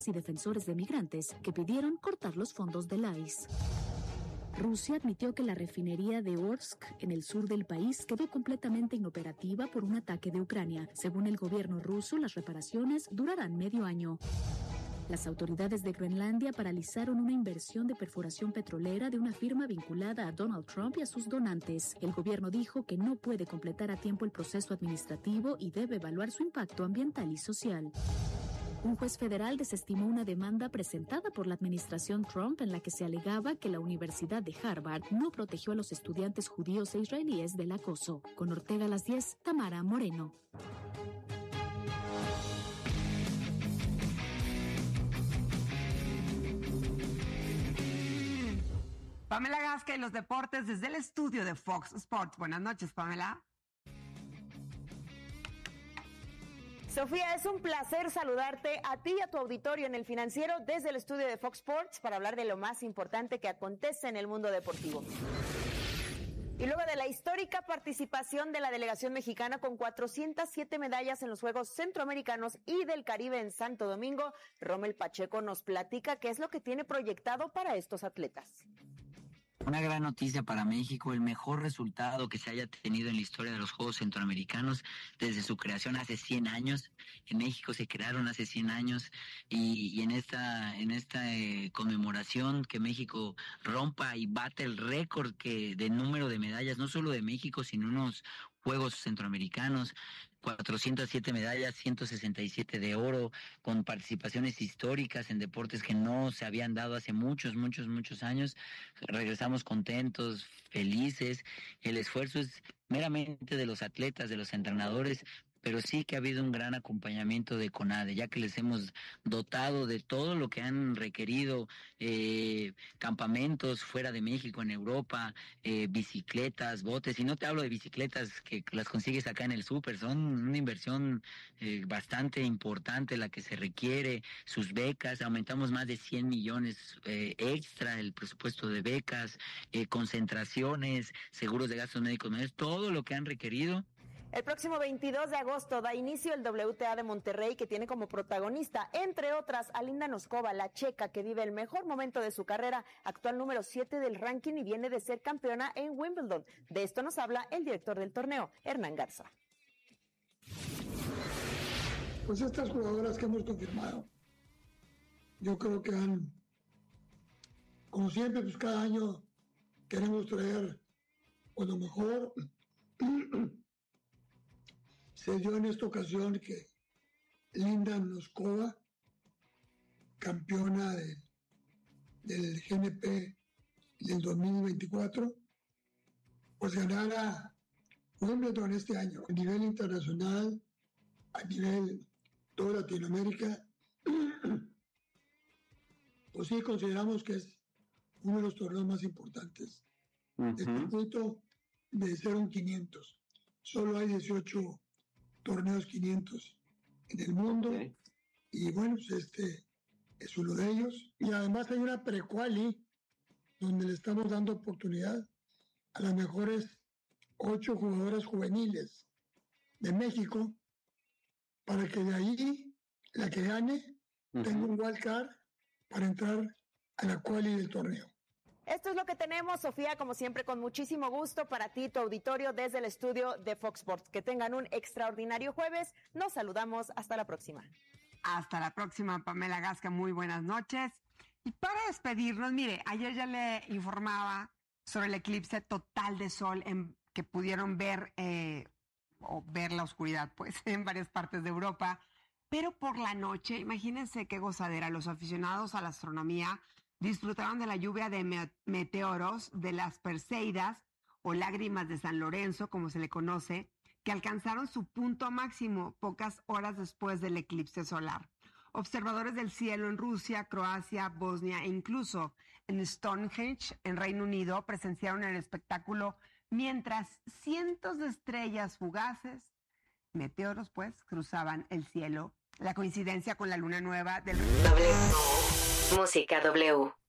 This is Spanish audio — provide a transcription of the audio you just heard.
y defensores de migrantes que pidieron cortar los fondos del ICE. Rusia admitió que la refinería de Orsk, en el sur del país, quedó completamente inoperativa por un ataque de Ucrania. Según el gobierno ruso, las reparaciones durarán medio año. Las autoridades de Groenlandia paralizaron una inversión de perforación petrolera de una firma vinculada a Donald Trump y a sus donantes. El gobierno dijo que no puede completar a tiempo el proceso administrativo y debe evaluar su impacto ambiental y social. Un juez federal desestimó una demanda presentada por la administración Trump en la que se alegaba que la Universidad de Harvard no protegió a los estudiantes judíos e israelíes del acoso. Con Ortega a las 10, Tamara Moreno. Pamela Gasca y los deportes desde el estudio de Fox Sports. Buenas noches, Pamela. Sofía, es un placer saludarte a ti y a tu auditorio en El Financiero desde el estudio de Fox Sports para hablar de lo más importante que acontece en el mundo deportivo. Y luego de la histórica participación de la delegación mexicana con 407 medallas en los Juegos Centroamericanos y del Caribe en Santo Domingo, Rommel Pacheco nos platica qué es lo que tiene proyectado para estos atletas. Una gran noticia para México, el mejor resultado que se haya tenido en la historia de los Juegos Centroamericanos desde su creación hace 100 años. En México se crearon hace 100 años y en esta conmemoración que México rompa y bate el récord de número de medallas, no solo de México, sino unos Juegos Centroamericanos, 407 medallas, 167 de oro, con participaciones históricas en deportes que no se habían dado hace muchos años. Regresamos contentos, felices. El esfuerzo es meramente de los atletas, de los entrenadores, pero sí que ha habido un gran acompañamiento de CONADE, ya que les hemos dotado de todo lo que han requerido, campamentos fuera de México, en Europa, bicicletas, botes, y no te hablo de bicicletas que las consigues acá en el súper, son una inversión bastante importante la que se requiere, sus becas, aumentamos más de 100 millones extra el presupuesto de becas, concentraciones, seguros de gastos médicos mayores, todo lo que han requerido. El próximo 22 de agosto da inicio el WTA de Monterrey, que tiene como protagonista, entre otras, a Linda Noskova, la checa que vive el mejor momento de su carrera, actual número 7 del ranking y viene de ser campeona en Wimbledon. De esto nos habla el director del torneo, Hernán Garza. Pues estas jugadoras que hemos confirmado, yo creo que como siempre, pues cada año queremos traer pues lo mejor. Se dio en esta ocasión que Linda Noskova, campeona del GNP del 2024, pues ganara Wimbledon este año. A nivel internacional, a nivel toda Latinoamérica, pues sí consideramos que es uno de los torneos más importantes. Este circuito de 0 en 500. Solo hay 18 torneos 500 en el mundo, okay. Y bueno, pues este es uno de ellos. Y además hay una pre-quali donde le estamos dando oportunidad a las mejores 8 jugadoras juveniles de México para que de ahí la que gane tenga un wild card para entrar a la quali del torneo. Esto es lo que tenemos, Sofía, como siempre, con muchísimo gusto para ti, tu auditorio, desde el estudio de Fox Sports. Que tengan un extraordinario jueves. Nos saludamos. Hasta la próxima. Hasta la próxima, Pamela Gasca. Muy buenas noches. Y para despedirnos, mire, ayer ya le informaba sobre el eclipse total de sol que pudieron ver, o ver la oscuridad, pues, en varias partes de Europa. Pero por la noche, imagínense qué gozadera. Los aficionados a la astronomía disfrutaron de la lluvia de meteoros, de las Perseidas o lágrimas de San Lorenzo, como se le conoce, que alcanzaron su punto máximo pocas horas después del eclipse solar. Observadores del cielo en Rusia, Croacia, Bosnia e incluso en Stonehenge, en Reino Unido, presenciaron el espectáculo mientras cientos de estrellas fugaces, meteoros pues, cruzaban el cielo. La coincidencia con la luna nueva del... Música W.